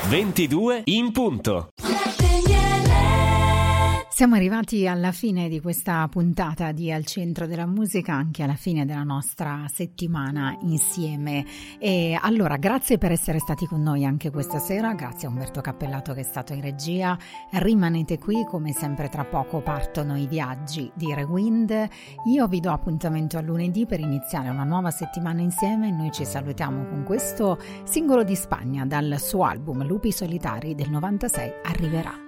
22 in punto. Siamo arrivati alla fine di questa puntata di Al Centro della Musica, anche alla fine della nostra settimana insieme. E allora, grazie per essere stati con noi anche questa sera, grazie a Umberto Cappellato che è stato in regia. Rimanete qui, come sempre tra poco partono i viaggi di Rewind. Io vi do appuntamento a lunedì per iniziare una nuova settimana insieme. Noi ci salutiamo con questo singolo di Spagna dal suo album Lupi Solitari del 96, Arriverà.